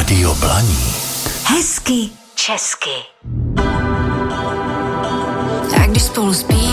Rádio Blaník. Hezky česky. Tak když spolu spíme,